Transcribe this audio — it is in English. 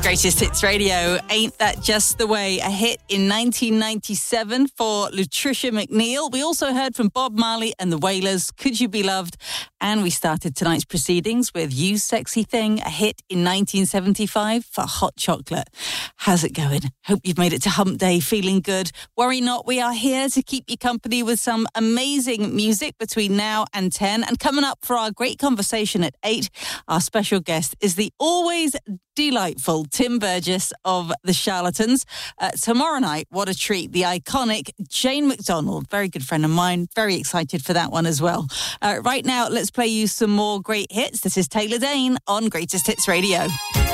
Greatest Hits Radio, Ain't That Just the Way? A hit in 1997 for Latricia McNeil. We also heard from Bob Marley and the Wailers, Could You Be Loved? And we started tonight's proceedings with You Sexy Thing, a hit in 1975 for Hot Chocolate. How's it going? Hope you've made it to Hump Day feeling good. Worry not, we are here to keep you company with some amazing music between now and 10. And coming up for our great conversation at 8, our special guest is the always delightful Tim Burgess of The Charlatans. Tomorrow night, what a treat, the iconic Jane McDonald, very good friend of mine, very excited for that one as well. Right now, let's play you some more great hits. This is Taylor Dayne on Greatest Hits Radio.